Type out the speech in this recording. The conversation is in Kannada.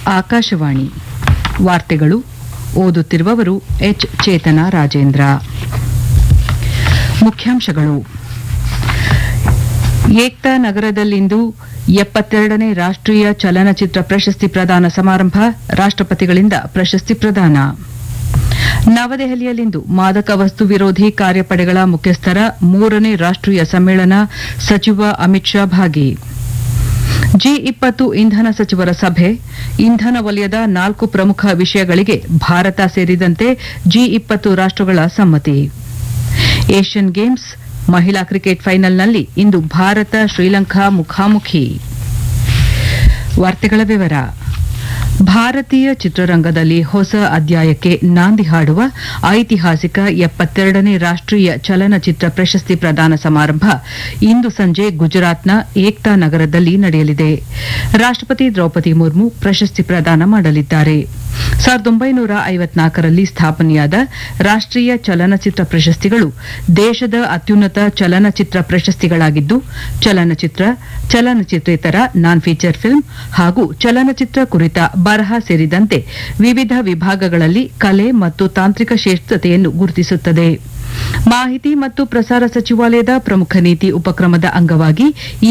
ಆಕಾಶವಾಣಿ ವಾರ್ತೆಗಳು ಓದುತ್ತಿರುವವರು ಎಚ್ ಚೇತನ ರಾಜೇಂದ್ರ. ಮುಖ್ಯಾಂಶಗಳು. ಏಕ್ತಾ ನಗರದಲ್ಲಿಂದು 72ನೇ ರಾಷ್ಟ್ರೀಯ ಚಲನಚಿತ್ರ ಪ್ರಶಸ್ತಿ ಪ್ರದಾನ ಸಮಾರಂಭ, ರಾಷ್ಟ್ರಪತಿಗಳಿಂದ ಪ್ರಶಸ್ತಿ ಪ್ರದಾನ. ನವದೆಹಲಿಯಲ್ಲಿಂದು ಮಾದಕ ವಸ್ತು ವಿರೋಧಿ ಕಾರ್ಯಪಡೆಗಳ ಮುಖ್ಯಸ್ಥರ 3ನೇ ರಾಷ್ಟ್ರೀಯ ಸಮ್ಮೇಳನ, ಸಚಿವ ಅಮಿತ್ ಶಾ ಭಾಗಿ. G20 ಇಂಧನ ಸಚಿವರ ಸಭೆ, ಇಂಧನ ವಲಯದ 4 ಪ್ರಮುಖ ವಿಷಯಗಳಿಗೆ ಭಾರತ ಸೇರಿದಂತೆ G20 ರಾಷ್ಟ್ರಗಳ ಸಮ್ಮತಿ. ಏಷ್ಯನ್ ಗೇಮ್ಸ್ ಮಹಿಳಾ ಕ್ರಿಕೆಟ್ ಫೈನಲ್ನಲ್ಲಿ ಇಂದು ಭಾರತ ಶ್ರೀಲಂಕಾ ಮುಖಾಮುಖಿ. ವಾರ್ತೆಗಳ ವಿವರ. ಭಾರತೀಯ ಚಿತ್ರರಂಗದಲ್ಲಿ ಹೊಸ ಅಧ್ಯಾಯಕ್ಕೆ ನಾಂದಿ ಹಾಡುವ ಐತಿಹಾಸಿಕ 72ನೇ ರಾಷ್ಟ್ರೀಯ ಚಲನಚಿತ್ರ ಪ್ರಶಸ್ತಿ ಪ್ರದಾನ ಸಮಾರಂಭ ಇಂದು ಸಂಜೆ ಗುಜರಾತ್ನ ಏಕ್ತಾ ನಗರದಲ್ಲಿ ನಡೆಯಲಿದೆ. ರಾಷ್ಟ್ರಪತಿ ದ್ರೌಪದಿ ಮುರ್ಮು ಪ್ರಶಸ್ತಿ ಪ್ರದಾನ ಮಾಡಲಿದ್ದಾರೆ. 1954ರಲ್ಲಿ ಸ್ಥಾಪನೆಯಾದ ರಾಷ್ಟ್ರೀಯ ಚಲನಚಿತ್ರ ಪ್ರಶಸ್ತಿಗಳು ದೇಶದ ಅತ್ಯುನ್ನತ ಚಲನಚಿತ್ರ ಪ್ರಶಸ್ತಿಗಳಾಗಿದ್ದು, ಚಲನಚಿತ್ರ, ಚಲನಚಿತ್ರೇತರ, ನಾನ್ ಫೀಚರ್ ಫಿಲ್ಮ್ ಹಾಗೂ ಚಲನಚಿತ್ರ ಕುರಿತ ಬರಹ ಸೇರಿದಂತೆ ವಿವಿಧ ವಿಭಾಗಗಳಲ್ಲಿ ಕಲೆ ಮತ್ತು ತಾಂತ್ರಿಕ ಶ್ರೇಷ್ಠತೆಯನ್ನು ಗುರುತಿಸುತ್ತದೆ. ಮಾಹಿತಿ ಮತ್ತು ಪ್ರಸಾರ ಸಚಿವಾಲಯದ ಪ್ರಮುಖ ನೀತಿ ಉಪಕ್ರಮದ ಅಂಗವಾಗಿ